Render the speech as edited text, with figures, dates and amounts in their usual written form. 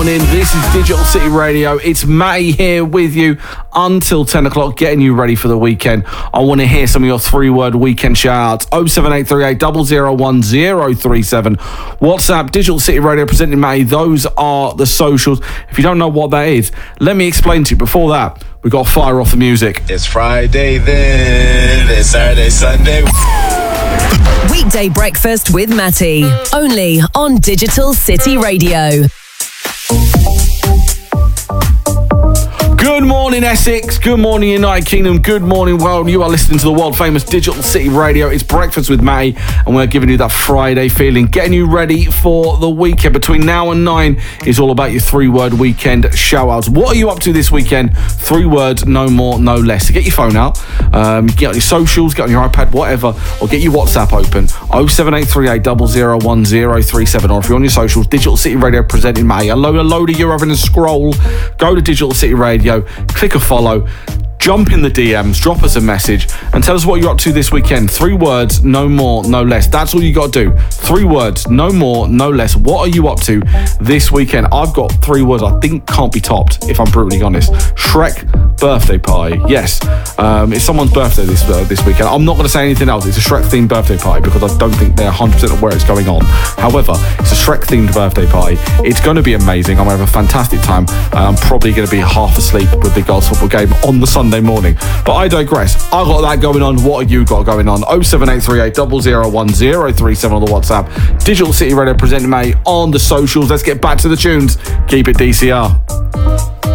This is Digital City Radio. It's Matty here with you until 10 o'clock, getting you ready for the weekend. I want to hear some of your three-word weekend shout-outs. 07838 001037. WhatsApp, Digital City Radio, presenting Matty. Those are the socials. If you don't know what that is, let me explain to you. Before that, we've got to fire off the music. It's Friday then, it's Saturday, Sunday. Weekday breakfast with Matty. Only on Digital City Radio. Good morning, Essex. Good morning, United Kingdom. Good morning, world. You are listening to the world famous Digital City Radio. It's Breakfast with Matty, and we're giving you that Friday feeling, getting you ready for the weekend. Between now and 9 is all about your three-word weekend shout-outs. What are you up to this weekend? 3 words, no more, no less. So get your phone out, get on your socials, get on your iPad, whatever, or get your WhatsApp open. 07838 001037. Or if you're on your socials, Digital City Radio presenting Matty. A load of you having a scroll. Go to Digital City Radio. Click a follow, jump in the DMs, drop us a message and tell us what you're up to this weekend. 3 words, no more, no less. That's all you got to do. 3 words, no more, no less. What are you up to this weekend? I've got 3 words I think can't be topped, if I'm brutally honest. Shrek birthday party. Yes, it's someone's birthday this weekend. I'm not going to say anything else. It's a Shrek themed birthday party because I don't think they're 100% aware it's going on. However, it's a Shrek themed birthday party. It's going to be amazing. I'm going to have a fantastic time. I'm probably going to be half asleep with the girls' football game on the Sunday morning. But I digress. I got that going on. What have you got going on? 07838 001037 on the WhatsApp. Digital City Radio presenting Matty on the socials. Let's get back to the tunes. Keep it DCR.